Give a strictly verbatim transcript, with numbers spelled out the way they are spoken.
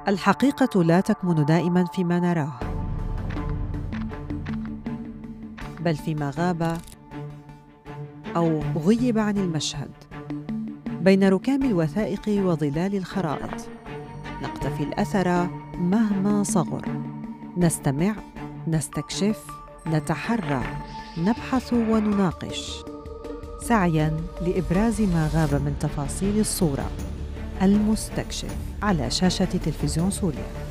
الحقيقة لا تكمن دائماً فيما نراه، بل فيما غاب أو غيب عن المشهد، بين ركام الوثائق وظلال الخرائط. نقتفي الأثر مهما صغر، نستمع، نستكشف، نتحرى، نبحث ونناقش، سعياً لإبراز ما غاب من تفاصيل الصورة. المستكشف على شاشة تلفزيون سوريا.